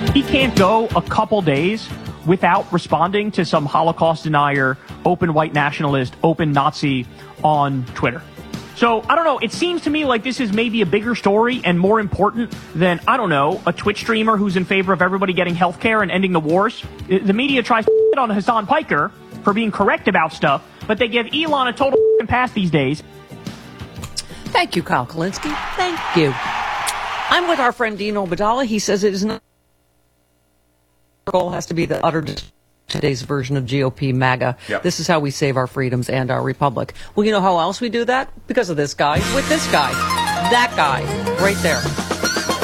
He can't go a couple days without responding to some Holocaust denier, open white nationalist, open Nazi on Twitter. So, I don't know, it seems to me like this is maybe a bigger story and more important than, I don't know, a Twitch streamer who's in favor of everybody getting health care and ending the wars. The media tries to shit on Hassan Piker for being correct about stuff, but they give Elon a total pass these days. Thank you, Kyle Kulinski. Thank you. I'm with our friend Dino Badala. He says it is not. Our goal has to be the utter today's version of GOP MAGA. Yep. This is how we save our freedoms and our republic. Well, you know how else we do that? Because of this guy, with this guy, that guy, right there.